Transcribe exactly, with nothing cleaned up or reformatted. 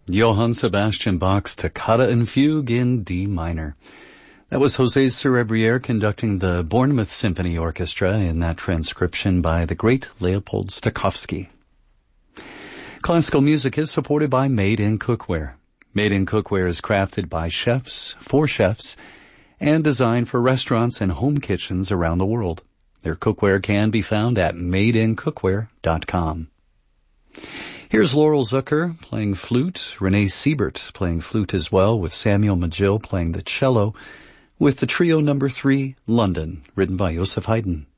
Johann Sebastian Bach's Toccata and Fugue in D minor. That was José Cerebriere conducting the Bournemouth Symphony Orchestra in that transcription by the great Leopold Stokowski. Classical music is supported by Made in Cookware. Made in Cookware is crafted by chefs, for chefs, and designed for restaurants and home kitchens around the world. Their cookware can be found at made in cookware dot com. Here's Laurel Zucker playing flute, Renee Siebert playing flute as well, with Samuel Magill playing the cello, with the trio number three, London, written by Joseph Haydn.